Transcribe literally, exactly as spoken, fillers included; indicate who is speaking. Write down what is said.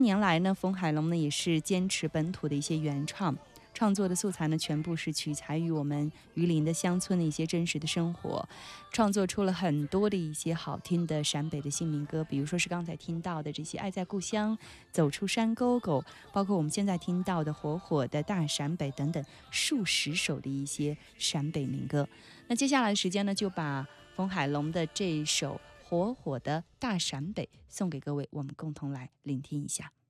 Speaker 1: 年来呢，冯海龙呢也是坚持本土的一些原创，创作的素材呢全部是取材于我们榆林的乡村的一些真实的生活，创作出了很多的一些好听的陕北的新民歌，比如说是刚才听到的这些《爱在故乡》、走出山沟沟，包括我们现在听到的火火的大陕北等等数十首的一些陕北民歌。那接下来的时间呢，就把冯海龙的这一首火火的大陕北送给各位，我们共同来聆听一下。